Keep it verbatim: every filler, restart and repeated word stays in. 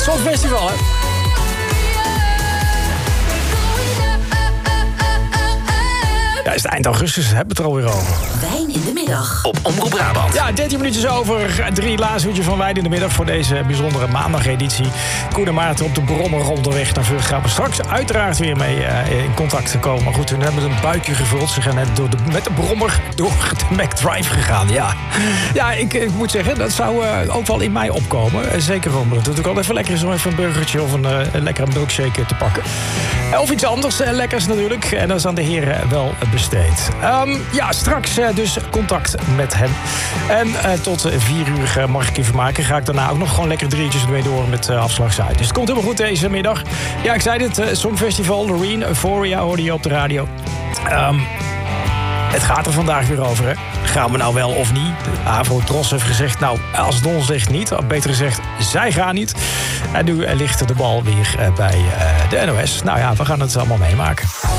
Songfestival, hè? Ja, is het eind augustus, hebben we het er alweer over. Wijn in de middag. Op Omroep Brabant. Ja, dertien minuutjes over. Drie laatste uurtje van Wijn in de middag voor deze bijzondere maandageditie. Koen en Maarten op de brommer onderweg naar Vught. Gaan we straks uiteraard weer mee uh, in contact te komen. Maar goed, toen hebben we een buikje gevuld. Ze gaan net door de, met de brommer door de McDrive gegaan. Ja, ja ik, ik moet zeggen, dat zou uh, ook wel in mij opkomen. Uh, zeker omdat het natuurlijk al even lekker is om even een burgertje of een, uh, een lekkere milkshake te pakken. Uh, of iets anders, uh, lekkers natuurlijk. En dat is aan de heren wel besteed. Um, ja, straks uh, dus contact met hem. En uh, tot vier uur uh, mag ik even maken. Ga ik daarna ook nog gewoon lekker drietjes mee door met uh, afslagsuit. Dus het komt helemaal goed deze middag. Ja, ik zei dit, uh, Songfestival, Loreen, Euphoria hoorde je op de radio. Um, het gaat er vandaag weer over, hè. Gaan we nou wel of niet? De Avro-Tros heeft gezegd, nou, als het ons ligt niet. Of beter gezegd, zij gaan niet. En nu ligt de bal weer uh, bij uh, de N O S. Nou ja, we gaan het allemaal meemaken.